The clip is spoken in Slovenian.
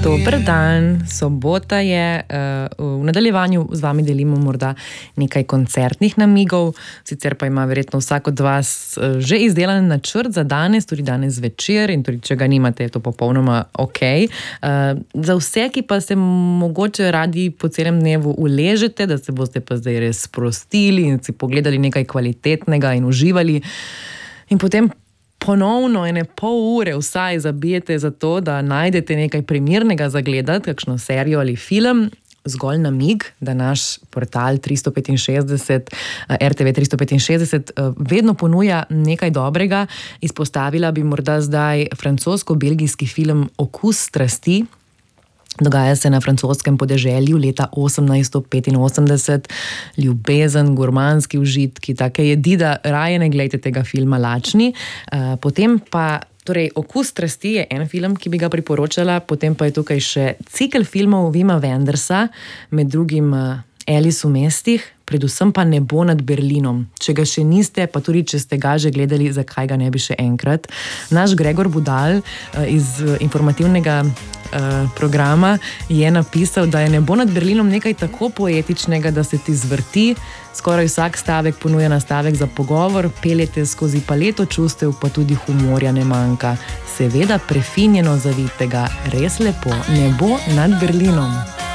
Dober dan, sobota je, v nadaljevanju z vami delimo morda nekaj koncertnih namigov, sicer pa ima verjetno vsak od vas že izdelan načrt za danes, tudi danes večer in tudi če ga nimate, je to popolnoma ok. Za vse, ki pa se mogoče radi po celem dnevu uležete, da se boste pa zdaj res sprostili in si pogledali nekaj kvalitetnega in uživali in potem ponovno ene pol ure vsaj zabijete za to, da najdete nekaj primernega za gledati, kakšno serijo ali film, zgolj namig, da naš portal 365, RTV 365 vedno ponuja nekaj dobrega. Izpostavila bi morda zdaj francosko-belgijski film Okus strasti. Dogaja se na francoskem podeželju leta 1885, ljubezen, gurmanski užitki, take jedi, da raje ne gledajte tega filma lačni. Potem pa, torej Okus strasti je en film, ki bi ga priporočala, potem pa je tukaj še cikel filmov Wima Wendersa, med drugim Alice v mestih, predvsem pa Nebo nad Berlinom. Če ga še niste, pa tudi če ste ga že gledali, zakaj ga ne bi še enkrat. Naš Gregor Budal iz informativnega programa je napisal, da je Nebo nad Berlinom nekaj tako poetičnega, da se ti zvrti, skoraj vsak stavek ponuja nastavek za pogovor, peljete skozi paleto čustev, pa tudi humorja ne manjka. Seveda prefinjeno zavitega, res lepo, Nebo nad Berlinom.